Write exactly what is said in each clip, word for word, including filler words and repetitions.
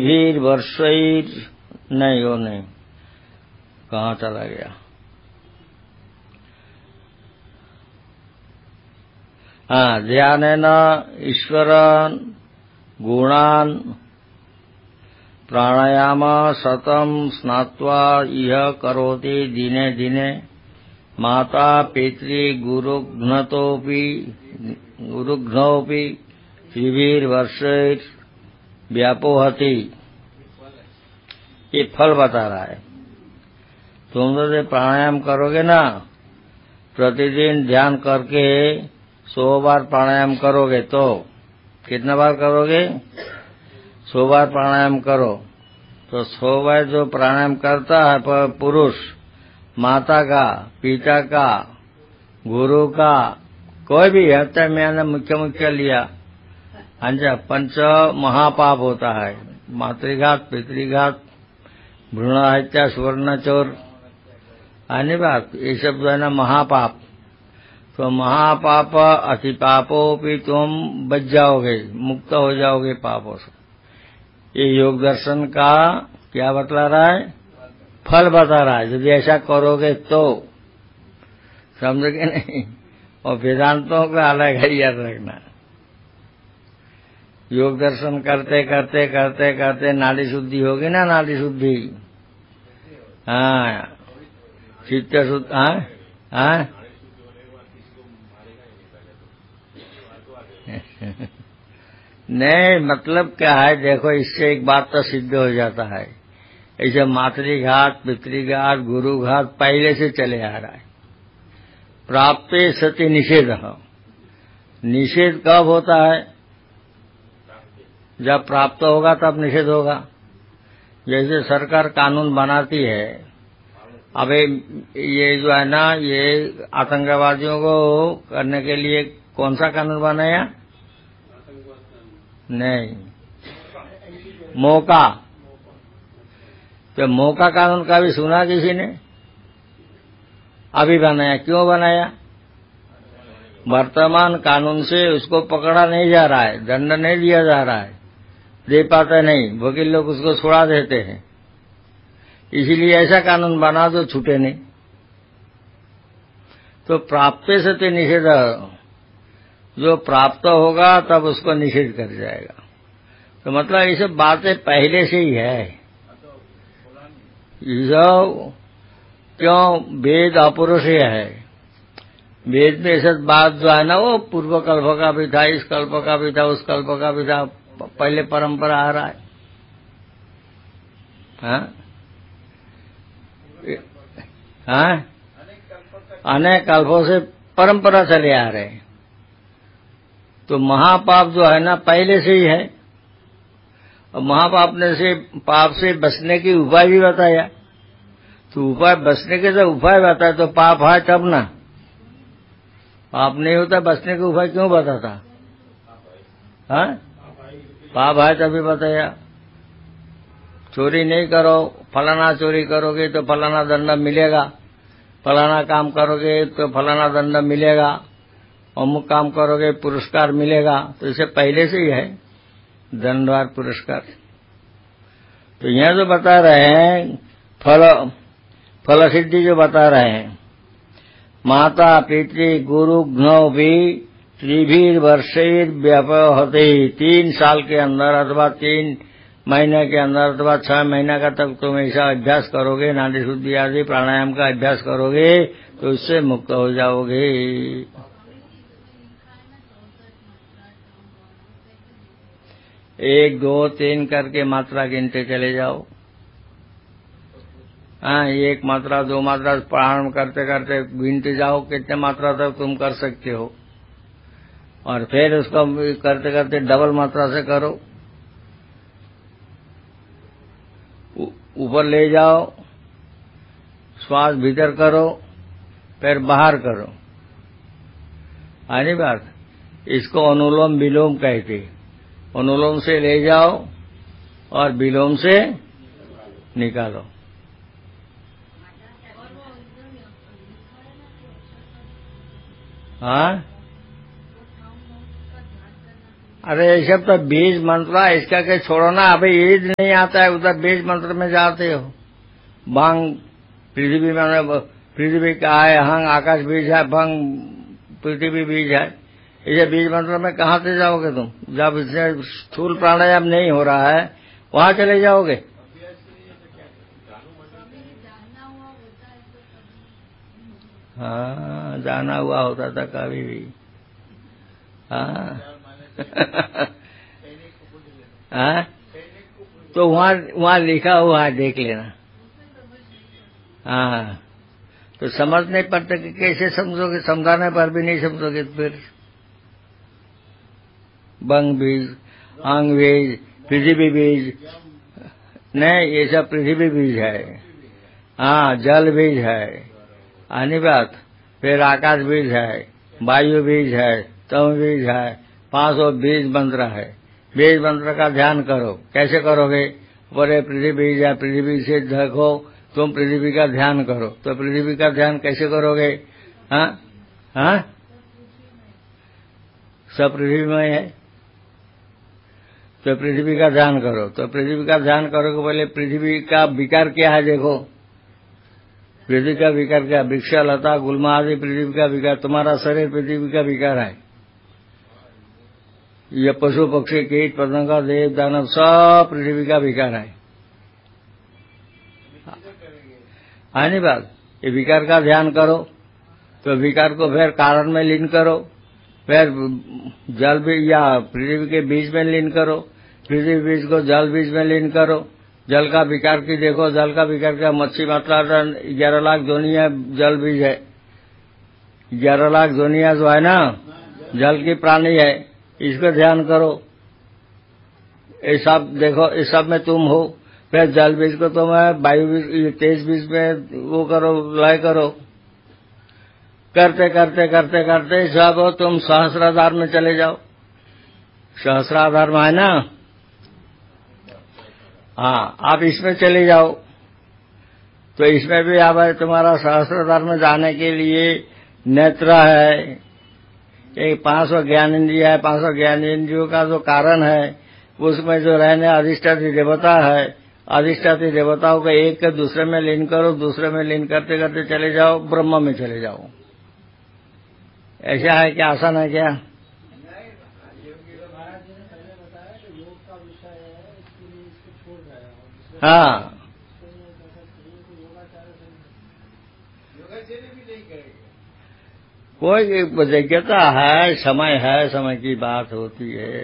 वीर वर्षैर नहीं वो नहीं, कहाँ चला गया। हाँ, ध्यानेन ईश्वरन गुणान प्राणायाम शतम स्नात्वा इह करोति दिने दिने माता पितृ गुरुघ्नतोपि गुरुघ्नोपि त्रिभिर वर्षैर व्यापोहति। ये फल बता रहा है। तुम तो प्राणायाम करोगे ना, प्रतिदिन ध्यान करके सौ बार प्राणायाम करोगे तो कितना बार करोगे? सौ बार प्राणायाम करो तो सौ बार जो प्राणायाम करता है पुरुष, माता का, पिता का, गुरु का, कोई भी हत्या मैंने मुख्य मुख्य लिया, अच्छा पंच महापाप होता है। मातृघात, पितृघात, भ्रूण हत्या, सुवर्ण चोर, आने बात ये सब जो है ना महापाप। तो महापाप अति पापों भी तुम बच जाओगे, मुक्त हो जाओगे पापों से। ये योग दर्शन का क्या बतला रहा है? फल बता रहा है। यदि ऐसा करोगे तो समझोगे नहीं। और वेदांतों का अलग है, याद रखना। योग दर्शन करते करते करते करते नाड़ी शुद्धि होगी ना, नाड़ी शुद्धि। हाँ, चित्त शुद्ध। हाँ हाँ नहीं, मतलब क्या है, देखो इससे एक बात तो सिद्ध हो जाता है। ऐसे मातृघात, पितृघात, गुरुघात पहले से चले आ रहा है। प्राप्ते सति निषेध। निषेध कब होता है? जब प्राप्त होगा तब निषेध होगा। जैसे सरकार कानून बनाती है, अब ये जो है ना, ये आतंकवादियों को करने के लिए कौन सा कानून बनाया? नहीं, मौका। तो मौका कानून का भी सुना किसी ने? अभी बनाया। क्यों बनाया? वर्तमान कानून से उसको पकड़ा नहीं जा रहा है, दंड नहीं दिया जा रहा है, दे पाते नहीं, वकील लोग उसको छुड़ा देते हैं। इसीलिए ऐसा कानून बना दो छूटे नहीं। तो प्राप्त सत्य निषेध, जो प्राप्त होगा तब उसको निषेध कर जाएगा। तो मतलब ये सब बातें पहले से ही है। जो क्यों वेद अपौरुषेय है, वेद में ऐसा बात जो है ना, वो पूर्व कल्प का भी था, इस कल्प का भी था, उस कल्प का भी था, पहले परंपरा आ रहा है। हाँ हाँ, अनेक कल्पों से परंपरा चले आ रहे हैं। तो महापाप जो है ना पहले से ही है। और महापाप ने से पाप से बचने की उपाय भी बताया। तो उपाय बचने के जब उपाय बताया तो पाप है तब ना। पाप नहीं होता, बचने के उपाय क्यों बताता? हाँ, पाप है तभी बताया। चोरी नहीं करो, फलाना चोरी करोगे तो फलाना दंड मिलेगा, फलाना काम करोगे तो फलाना दंड मिलेगा, अमुक काम करोगे पुरस्कार मिलेगा। तो इसे पहले से ही है दंडवार पुरस्कार। तो यहाँ जो बता रहे हैं फल फल सिद्धि जो बता रहे हैं, माता पितृ गुरु घ्नौ भी त्रिभीर वर्षेर व्यापोहते। तीन साल के अंदर अथवा तीन महीने के अंदर अथवा छह महीने का तक तुम ऐसा अभ्यास करोगे, नाड़ी शुद्धि आदि प्राणायाम का अभ्यास करोगे तो इससे मुक्त हो जाओगे। एक दो तीन करके मात्रा गिनते चले जाओ। हाँ, एक मात्रा दो मात्रा प्राणायाम करते करते गिनते जाओ कितने मात्रा तक तुम कर सकते हो, और फिर उसको करते करते डबल मात्रा से करो। ऊपर ले जाओ, श्वास भीतर करो, फिर बाहर करो। आनी बात, इसको अनुलोम विलोम कहते। अनुलोम से ले जाओ और विलोम से निकालो। हाँ, अरे ये सब तो बीज मंत्र है, इसका के छोड़ो ना। अभी ईद नहीं आता है, उधर बीज मंत्र में जाते हो। भंग पृथ्वी में, पृथ्वी का है, हंग आकाश बीज है, भंग पृथ्वी बीज है। इसे बीज मंत्र में कहाँ से जाओगे तुम? जब इससे स्थूल प्राणायाम नहीं हो रहा है वहां चले जाओगे। हाँ, जाना हुआ होता था कभी भी। हाँ हाँ, तो वहाँ वहाँ लिखा हुआ है, देख लेना। हाँ, तो समझ नहीं पड़ता कि कैसे समझोगे, समझाने पर भी नहीं समझोगे। तो फिर बंग बीज, अंग बीज, पृथ्वी बीज नहीं, ये सब पृथ्वी बीज है। हाँ, जल बीज है, आनी बात। फिर आकाश बीज है, वायु बीज है, तम बीज है, पांच सौ बीज मंत्र है। बीज मंत्र का ध्यान करो। कैसे करोगे? बोले पृथ्वी बीज है, पृथ्वी से देखो, तुम पृथ्वी का ध्यान करो। तो पृथ्वी का ध्यान कैसे करोगे? हाँ हाँ, सब पृथ्वी में है, तो पृथ्वी का ध्यान करो। तो पृथ्वी का ध्यान करोगे, बोले पृथ्वी का विकार क्या है? देखो पृथ्वी का विकार क्या? वृक्ष, लता, गुल्मा आदि पृथ्वी का विकार। तुम्हारा शरीर पृथ्वी का विकार है। ये पशु पक्षी कीट पतंगा देव दानव सब पृथ्वी का विकार है। आनी बात, ये विकार का ध्यान करो। तो विकार को फिर कारण में लीन करो, फिर जल बीज या पृथ्वी के बीज में लीन करो, पृथ्वी बीज को जल बीज में लीन करो। जल का विकार की देखो, जल का विकार क्या? मच्छी मात्रा ग्यारह लाख दुनिया जल बीज है। ग्यारह लाख दुनिया जो है ना, जल की प्राणी है, इसको ध्यान करो। ये सब देखो, इस सब में तुम हो। फिर जल बीज को तुम वायु बीज, तेज बीज में वो करो, लय करो। करते करते करते करते सब हो, तुम सहस्राधार में चले जाओ। सहस्राधार में है ना? हाँ, आप इसमें चले जाओ। तो इसमें भी आप तुम्हारा सहस्राधार में जाने के लिए नेत्र है, एक पांच सौ ज्ञान इंद्रिय है। पांच सौ ज्ञान इंद्रियों का जो कारण है, उसमें जो रहने अधिष्ठात्री देवता है, अधिष्ठात्री देवताओं को एक के दूसरे में लीन करो, दूसरे में लीन करते करते चले जाओ, ब्रह्म में चले जाओ। ऐसा है क्या? आसान है क्या? हाँ, कोई योग्यता है, समय है, समय की बात होती है।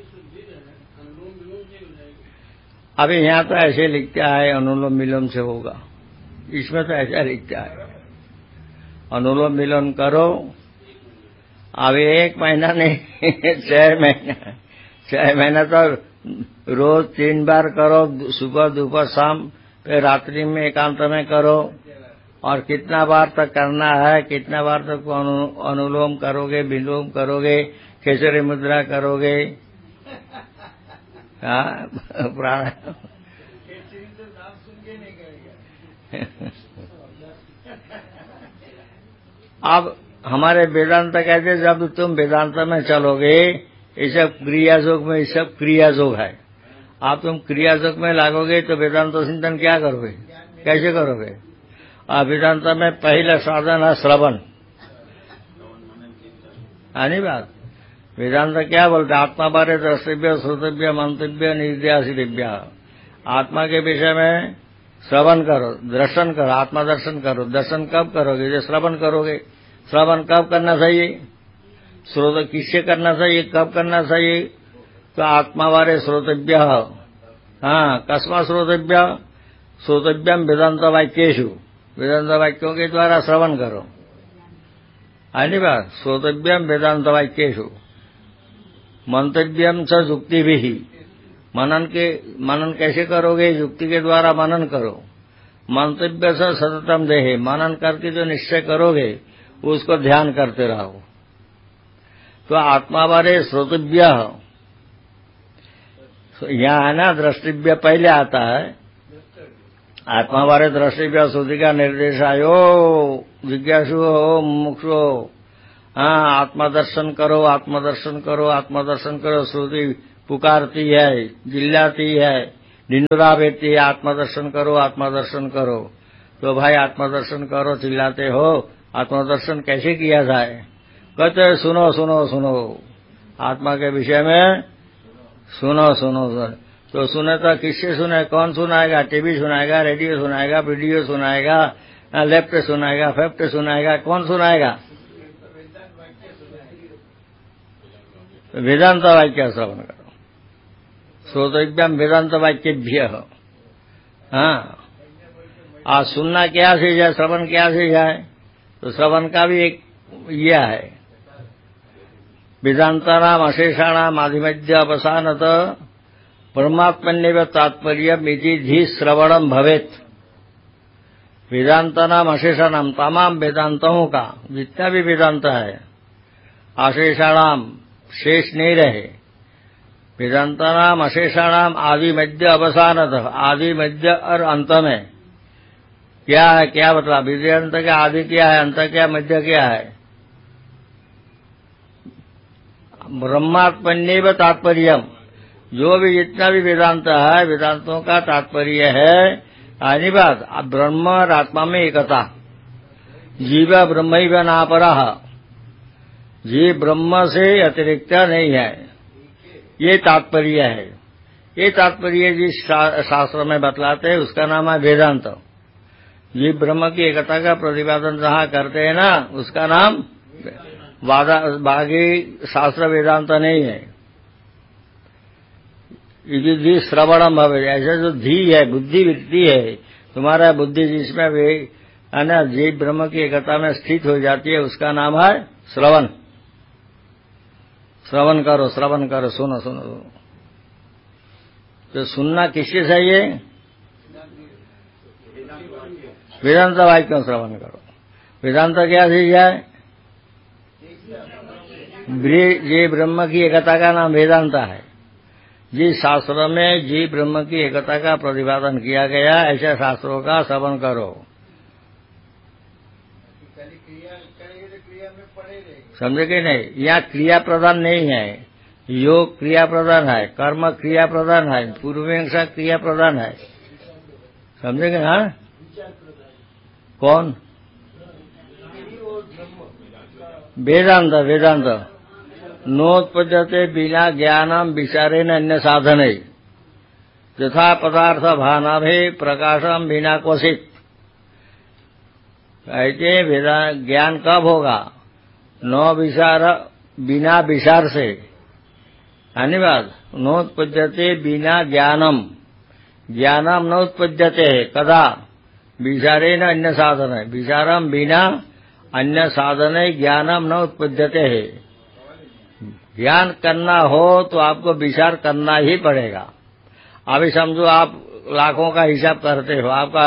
अभी यहाँ तो ऐसे लिखता है अनुलोम विलोम से होगा, इसमें तो ऐसा लिखता है अनुलोम विलोम करो। अभी एक महीना नहीं छह महीना छह महीना तो रोज तीन बार करो, सुबह दोपहर शाम, फिर रात्रि में एकांत में करो। और कितना बार तक करना है, कितना बार तक अनु, अनुलोम करोगे, विलोम करोगे, खेचरी मुद्रा करोगे, हाँ प्राणायाम। अब हमारे वेदांत कहते जब तुम वेदांत में चलोगे, ये सब क्रिया योग में, ये सब क्रिया योग है। आप तुम क्रिया योग में लागोगे तो वेदांत चिंतन क्या करोगे, कैसे करोगे? आप वेदांत में पहला साधन है श्रवण, है नहीं बात? वेदांत क्या बोलते? आत्मा बारे द्रष्टव्य, श्रोतव्य, मंतव्य, निर्ध्यासितव्य। आत्मा के विषय में श्रवण करो, दर्शन करो, आत्मा दर्शन करो। दर्शन कब करोगे? जो श्रवण करोगे। श्रवण कब करना चाहिए? श्रोत किससे करना चाहिए, कब करना चाहिए? तो आत्मा बारे श्रोतव्य, हाँ कस्मा श्रोतव्य? श्रोतव्यम वेदांत वाक्येषु, वेदांत वाक्यों के द्वारा श्रवण करो, है नहीं बात? श्रोतव्यम वेदांत वाक्येषु, मंतव्यम च युक्ति भी। मनन के मनन कैसे करोगे? युक्ति के द्वारा मनन करो। मंतव्य से सततम देहे, मनन करके जो निश्चय करोगे उसको ध्यान करते रहो। तो आत्मा बारे श्रोतव्य, यहाँ है ना द्रष्टव्य पहले आता है। आत्मा बारे द्रष्टव्य श्रुति का निर्देश आयो, जिज्ञासु हो, मुमुक्षु हो। हाँ, आत्मदर्शन करो, आत्मदर्शन करो, आत्मदर्शन करो, श्रुति पुकारती है, चिल्लाती है, ढिंढोरा पीटती है, आत्मदर्शन करो, आत्मदर्शन करो। तो भाई आत्मदर्शन करो, चिल्लाते हो, आत्मदर्शन कैसे किया जाए? कहते सुनो सुनो सुनो, आत्मा के विषय में सुनो सुनो सुनो। तो सुने तो किससे सुने? कौन सुनाएगा? टीवी सुनाएगा, रेडियो सुनाएगा, वीडियो सुनाएगा, लेफ्ट सुनाएगा, फेफ्ट सुनाएगा, कौन सुनाएगा? वेदांत वाक्य श्रवण करो। श्रोतव्यम वेदांत वाक्येभ्य। हाँ, आज सुनना क्या चीज है, श्रवण क्या चीज है? तो श्रवण का भी एक यह है, वेदांतानाम अशेषाणाम आदिमध्य अवसानत परमात्मन्येव तात्पर्यम इति धी श्रवणम भवेत। वेदांतानाम अशेषाणाम, तमाम वेदांतों का जितना भी वेदांत है, अशेषाणाम शेष नहीं रहे, वेदांतानाम अशेषाणाम आदि मध्य अवसानत, आदि मध्य और अंत में क्या है? क्या बतला? वेदांत का आदि क्या है, अंत क्या, मध्य क्या है? ब्रह्मात्मन्येव तात्पर्यम, जो भी जितना भी वेदांत है, वेदांतों का तात्पर्य है आनी बात ब्रह्म और आत्मा में एकता। जीव ब्रह्मैव नापरः, जीव ब्रह्म से अतिरिक्त नहीं है, ये तात्पर्य है। ये तात्पर्य जिस शास्त्र में बतलाते हैं उसका नाम है वेदांत। जीव ब्रह्म की एकता का प्रतिपादन जहाँ करते हैं ना, उसका नाम बाकी शास्त्र वेदांत नहीं है। धी श्रवणम भवे, ऐसे जो धी है, बुद्धि वित्ती है, तुम्हारा बुद्धि जिसमें वे है ना, जीव ब्रह्म की एकता में स्थित हो जाती है, उसका नाम है श्रवण। श्रवण करो, श्रवण करो, सुनो सुनो सुनो। तो सुनना किससे चाहिए? वेदांत वाक्यों श्रवण करो। वेदांत क्या चीज है? जी ब्रह्म की एकता का नाम वेदांत है। जिस शास्त्र में जी ब्रह्म की एकता का प्रतिपादन किया गया, ऐसे शास्त्रों का श्रवण करो। समझे कि नहीं? यहाँ क्रिया प्रधान नहीं है, योग क्रिया प्रधान है, कर्म क्रिया प्रधान है, पूर्वमीमांसा क्रिया प्रधान है। समझेंगे? हाँ, कौन? वेदांत, वेदांत नोत्पद्यते बिना ज्ञानम विचारेण अन्य साधने यथा पदार्थ भानाभे प्रकाशम बिना क्वचित। ऐसे वेदा ज्ञान कब होगा? न विचार, बिना विचार से। धन्यवाद। नोत्पद्यते बिना ज्ञानम, ज्ञानम नोत्पद्यते कदा? विचारेण अन्य साधन, विचारम बिना अन्य साधन ज्ञानम न उत्पद्यते है। ज्ञान करना हो तो आपको विचार करना ही पड़ेगा। अभी समझो आप लाखों का हिसाब करते हो, आपका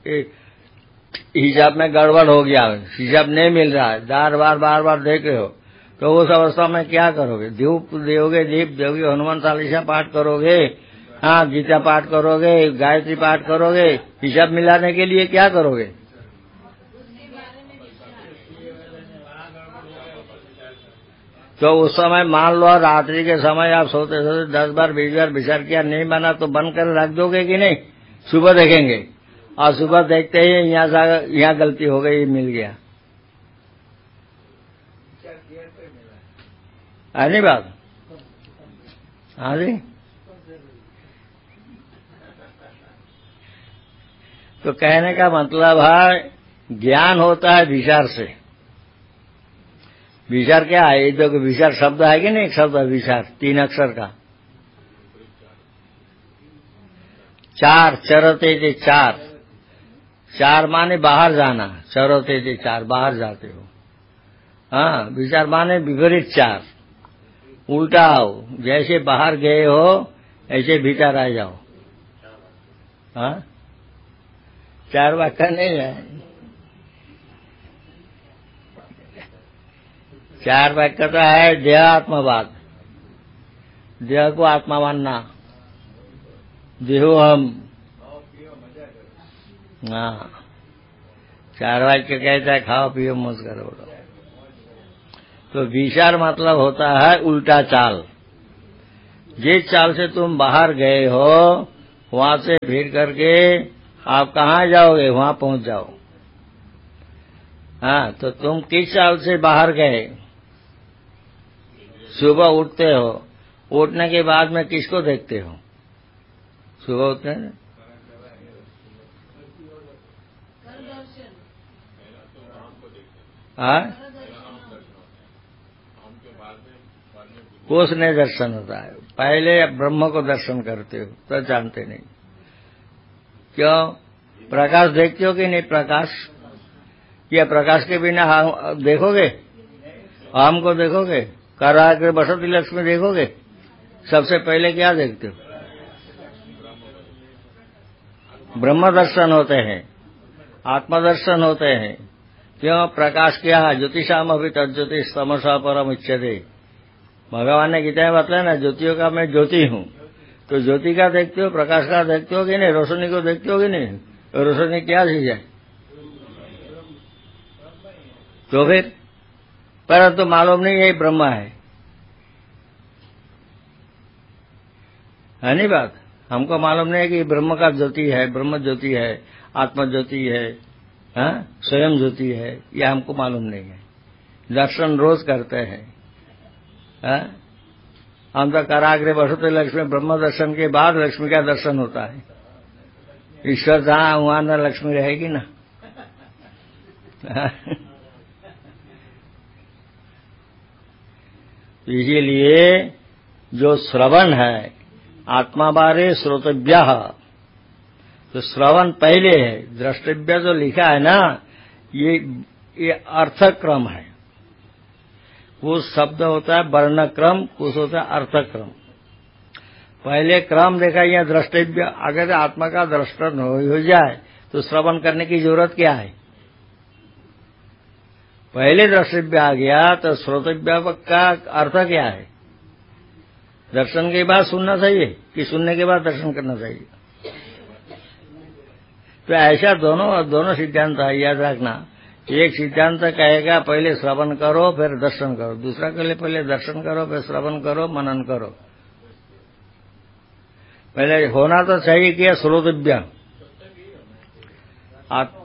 हिसाब में गड़बड़ हो गया, हिसाब नहीं मिल रहा है, बार बार बार बार देख रहे हो, तो उस अवस्था में क्या करोगे? धूप दोगे, दीप दोगे, हनुमान चालीसा पाठ करोगे, हाँ गीता पाठ करोगे, गायत्री पाठ करोगे, हिसाब मिलाने के लिए क्या करोगे? तो उस समय मान लो रात्रि के समय आप सोते सोते दस बार बीस बार विचार किया, नहीं बना तो बंद कर रख दोगे कि नहीं? सुबह देखेंगे और सुबह देखते ही यहाँ से यहाँ गलती हो गई, मिल गया। है नहीं बात? हाँ जी। तो कहने का मतलब है ज्ञान होता है विचार से। विचार क्या है? ये जो विचार शब्द है कि नहीं? एक शब्द है विचार, तीन अक्षर का। चार, चरते थे चार, चार माने बाहर जाना, चरते थे चार, बाहर जाते हो। हाँ, विचार माने विपरीत चार, उल्टा हो, जैसे बाहर गए हो ऐसे भीतर आ जाओ। हाँ, चार वाक्य नहीं है, चार वाक्य तो है देह आत्मवाद, देह को आत्मा मानना, देहो हम। हाँ, चार वाक्य कहता है खाओ पियो मौज करो। तो विचार मतलब होता है उल्टा चाल। जिस चाल से तुम बाहर गए हो वहां से फिर करके आप कहाँ जाओगे, वहां पहुंच जाओ। हाँ, तो तुम किस चाल से बाहर गए? सुबह उठते हो, उठने के बाद में किसको देखते हो? सुबह उठते हैं हाँ, कोष ने दर्शन होता है। पहले ब्रह्म को दर्शन करते हो तो जानते नहीं। क्यों? प्रकाश देखते हो कि नहीं? प्रकाश क्या प्रकाश के बिना हम देखोगे? आम को देखोगे? कराग्र बसंती लक्ष्मी देखोगे? सबसे पहले क्या देखते हो? ब्रह्म दर्शन होते हैं, आत्मदर्शन होते हैं। क्यों? प्रकाश क्या है? ज्योतिषाम अभी तज्ज्योतिष तमसा परम उच्यते। भगवान ने गीता में बताया ना, ज्योतियों का मैं ज्योति हूँ। तो ज्योति का देखते हो, प्रकाश का देखते हो कि नहीं? रोशनी को देखते हो कि नहीं? रोशनी क्या चीज है? तो फिर परंतु तो मालूम नहीं यही ब्रह्म है, है नहीं बात? हमको मालूम नहीं है कि ब्रह्म का ज्योति है, ब्रह्म ज्योति है, आत्मा ज्योति है, हाँ स्वयं ज्योति है, यह हमको मालूम नहीं है। दर्शन रोज करते हैं। हाँ? हम तो कराग्रे बसते लक्ष्मी, ब्रह्म दर्शन के बाद लक्ष्मी का दर्शन होता है। ईश्वर जहां वहां न लक्ष्मी रहेगी ना। इसीलिए जो श्रवण है आत्मा बारे श्रोतव्य, तो श्रवण पहले है, द्रष्टव्य जो लिखा है ना, ये ये अर्थक्रम है। कुछ शब्द होता है वर्ण क्रम, कुछ होता है अर्थक्रम। पहले क्रम देखा, यह द्रष्टव्य। अगर आत्मा का दर्शन हो जाए तो श्रवण करने की जरूरत क्या है? पहले द्रष्टव्य आ गया तो श्रोतव्य का अर्थ क्या है? दर्शन के बाद सुनना चाहिए कि सुनने के बाद दर्शन करना चाहिए? तो ऐसा दोनों दोनों सिद्धांत है, याद रखना। एक सिद्धांत कहेगा पहले श्रवण करो फिर दर्शन करो, दूसरा कहे पहले दर्शन करो फिर श्रवण करो, मनन करो। पहले होना तो चाहिए कि श्रोतव्य। आप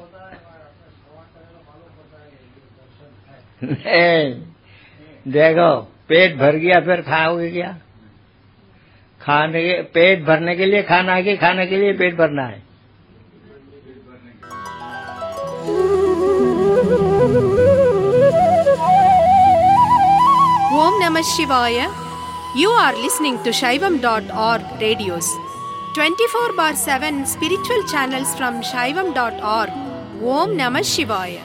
नहीं, देखो पेट भर गया फिर खाओगे क्या? खाने के पेट भरने के लिए खाना है कि खाने के लिए पेट भरना है? Om Namah Shivaya. You are listening to Shaivam dot org radios. twenty-four bar seven spiritual channels from Shaivam dot org. Om Namah Shivaya.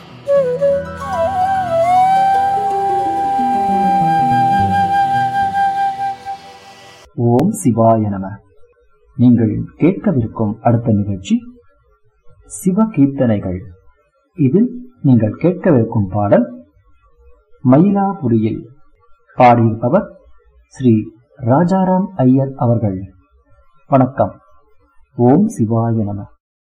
ஓம் சிவாய நம. நீங்கள் கேட்கவிருக்கும் அடுத்த நிகழ்ச்சி சிவ கீர்த்தனைகள். இதில் நீங்கள் கேட்கவிருக்கும் பாடல் மயிலாபுரியில். பாடியிருப்பவர் ஸ்ரீ ராஜாராம் ஐயர் அவர்கள். வணக்கம். ஓம் சிவாய நம.